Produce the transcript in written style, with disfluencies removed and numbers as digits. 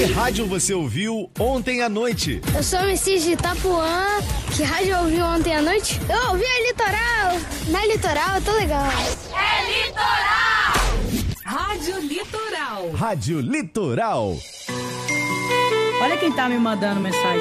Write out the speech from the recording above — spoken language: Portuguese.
Que rádio você ouviu ontem à noite? Eu sou o Messias de Itapuã. Que rádio eu ouvi ontem à noite? Eu ouvi a Litoral. Na Litoral, tô legal. É Litoral! Rádio Litoral. Rádio Litoral. Olha quem tá me mandando mensagem.